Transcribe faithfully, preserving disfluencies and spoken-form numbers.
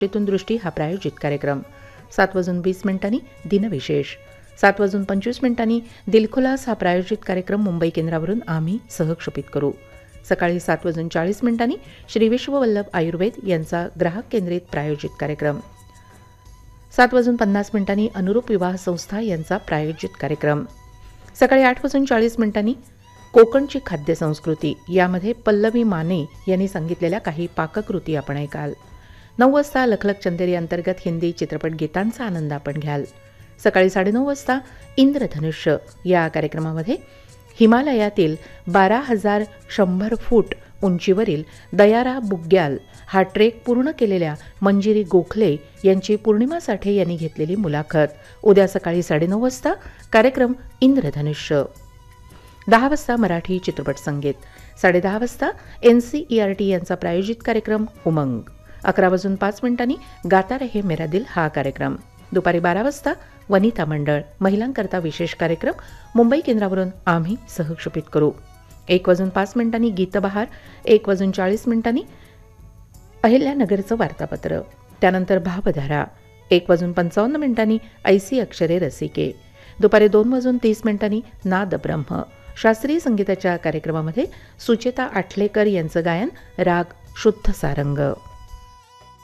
चेतून दृष्टी हा प्रायोजित कार्यक्रम. सात वाजून वीस मिनिटांनी दिनविशेष. सात वाजून पंचवीस मिनिटांनी दिलखुलास हा प्रायोजित कार्यक्रम मुंबई केंद्रावरून आम्ही सहक्षेपित करू. सकाळी सात वाजून चाळीस मिनिटांनी श्री विश्ववल्लभ आयुर्वेद यांचा ग्राहक केंद्रित प्रायोजित कार्यक्रम. सात वाजून पन्नास मिनिटांनी अनुरूप विवाह संस्था यांचा प्रायोजित कार्यक्रम. सकाळी आठ वाजून चाळीस मिनिटांनी कोकणची खाद्य संस्कृती यामध्ये पल्लवी माने यांनी सांगितलेल्या काही पाककृती आपण ऐकाल. नऊ वाजता लखलख चंदेरी अंतर्गत हिंदी चित्रपट गीतांचा आनंद आपण घ्याल. सकाळी साडेनऊ वाजता इंद्रधनुष्य या कार्यक्रमामध्ये हिमालयातील बारा हजार शंभर फूट उंचीवरील दयारा बुग्याल हा ट्रेक पूर्ण केलेल्या मंजिरी गोखले यांची पौर्णिमा साठे यांनी घेतलेली मुलाखत. उद्या सकाळी साडेनऊ वाजता कार्यक्रम इंद्रधनुष्य. दहा वाजता मराठी चित्रपट संगीत. साडेदहा वाजता N C E R T यांचा प्रायोजित कार्यक्रम उमंग. अकरा वाजून पाच मिनिटांनी गाता रहे मेरा दिल हा कार्यक्रम. दुपारी बारा वाजता वनिता मंडळ महिलांकरता विशेष कार्यक्रम मुंबई केंद्रावरून आम्ही सहक्षेपित करू. एक वाजून पाच मिनिटांनी गीतबहार. एक वाजून चाळीस मिनिटांनी अहिल्यानगरचं वार्तापत्र. त्यानंतर भावधारा. एक वाजून पंचावन्न मिनिटांनी ऐसी अक्षरे रसिके. दुपारी दोन वाजून तीस मिनिटांनी नाद ब्रह्म. शास्त्रीय संगीताच्या कार्यक्रमामध्ये सुचेता आठलेकर यांचं गायन राग शुद्ध सारंग.